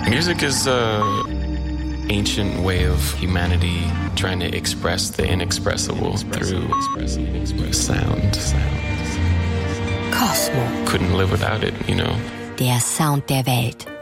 Music is an ancient way of humanity trying to express the inexpressible through sound. Kosmo. Couldn't live without it, you know. Der Sound der Welt.